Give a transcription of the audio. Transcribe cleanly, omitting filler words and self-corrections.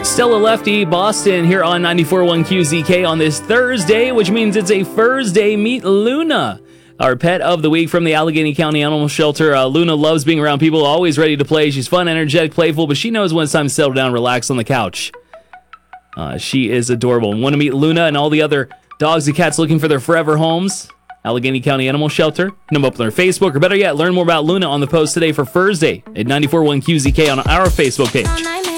Stella Lefty, Boston, here on 94.1 QZK on this Thursday, which means it's a Thursday. Meet Luna, our pet of the week from the Allegheny County Animal Shelter. Luna loves being around people, always ready to play. She's fun, energetic, playful, but she knows when it's time to settle down and relax on the couch. She is adorable. Want to meet Luna and all the other dogs and cats looking for their forever homes? Allegheny County Animal Shelter. Hit them up on their Facebook, or better yet, learn more about Luna on the post today for Thursday at 94.1 QZK on our Facebook page.